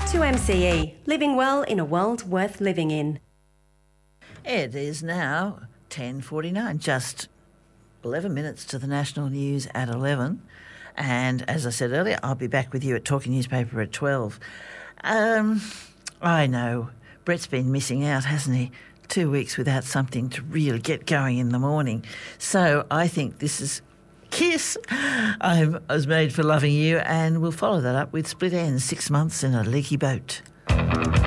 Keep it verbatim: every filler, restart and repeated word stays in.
two M C E, living well in a world worth living in. It is now ten forty-nine, just eleven minutes to the national news at eleven. And as I said earlier, I'll be back with you at Talking Newspaper at twelve. Um, I know, Brett's been missing out, hasn't he? Two weeks without something to really get going in the morning. So I think this is Kiss, I was made for loving you, and we'll follow that up with Split Enz, six months in a leaky boat.